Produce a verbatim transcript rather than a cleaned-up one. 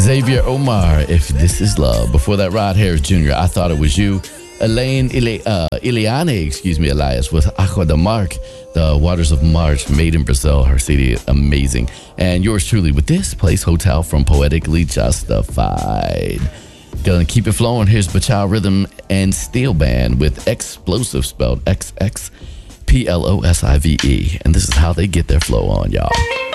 Xavier Omar, If This Is Love. Before that, Rod Harris Junior, I Thought It Was You. Elaine Ile, uh, Ileane, excuse me, Elias, with Aqua de Marc, The Waters of March, made in Brazil. Her C D, amazing. And yours truly with This Place Hotel from Poetically Justified. Gonna keep it flowing. Here's Bachao Rhythm and Steel Band with Explosive, spelled X X P L O S I V E. And this is how they get their flow on, y'all.